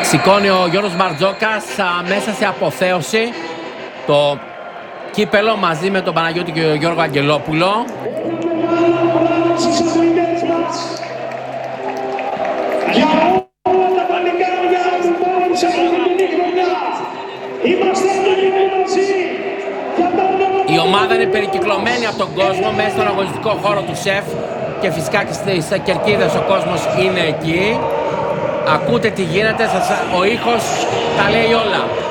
Σηκώνει ο Γιώργος Μπαρτζόκας μέσα σε αποθέωση το κύπελο μαζί με τον Παναγιώτη και τον Γιώργο Αγγελόπουλο. Η ομάδα είναι περικυκλωμένη από τον κόσμο μέσα στον αγωνιστικό χώρο του ΣΕΦ και φυσικά και στις κερκίδες ο κόσμος είναι εκεί. Ακούτε τι γίνεται, ο ήχος τα λέει όλα.